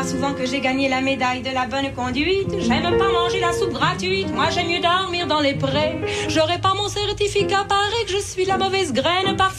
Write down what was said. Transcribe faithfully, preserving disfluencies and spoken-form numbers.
souvent que j'ai gagné la médaille de la bonne conduite. J'aime pas manger la soupe gratuite, moi j'aime mieux dormir dans les prés. J'aurais pas mon certificat, paraît que je suis la mauvaise graine parce